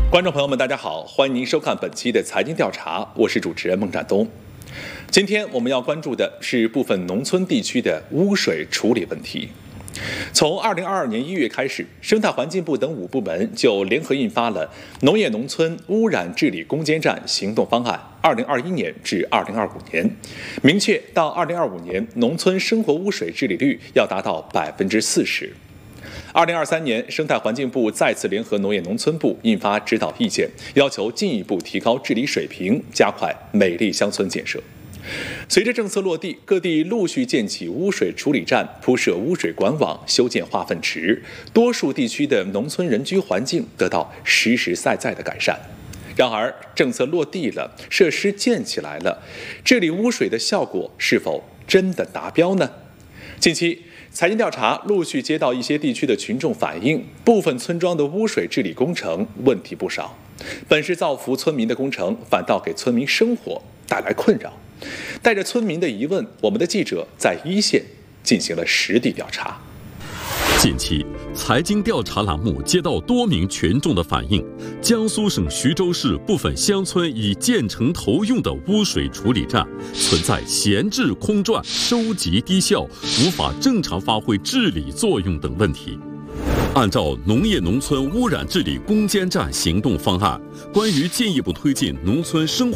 观众朋友们，大家好，欢迎您收看本期的财经调查，我是主持人孟展东。今天我们要关注的是部分农村地区的污水处理问题。从2022年1月开始，生态环境部等5部门就联合印发了《农业农村污染治理攻坚战行动方案（2021年至2025年）》，明确到2025年，农村生活污水治理率要达到40%。2023年，生态环境部再次联合农业农村部印发指导意见，要求进一步提高治理水平，加快美丽乡村建设。随着政策落地，各地陆续建起污水处理站，铺设污水管网，修建化粪池，多数地区的农村人居环境得到实实在在的改善。然而，政策落地了，设施建起来了，治理污水的效果是否真的达标呢？近期，财经调查陆续接到一些地区的群众反映，部分村庄的污水治理工程问题不少，本是造福村民的工程，反倒给村民生活带来困扰。带着村民的疑问，我们的记者在一线进行了实地调查。 近期，财经调查栏目接到多名群众的反映，江苏省徐州市部分乡村已建成投用的污水处理站存在闲置空转、收集低效、无法正常发挥治理作用等问题。按照农业农村污染治理攻坚战行动方案，关于进一步推进农村生活